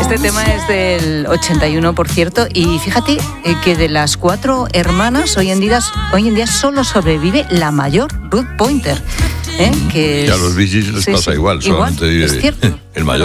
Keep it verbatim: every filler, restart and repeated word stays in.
Este tema es del ochenta y uno, por cierto, y fíjate eh, que de las cuatro hermanas, hoy en día, hoy en día solo sobrevive la mayor, Ruth Pointer. ¿eh? Que y a los Bee Gees les sí, pasa sí, igual, solamente igual, vive es cierto. el mayor.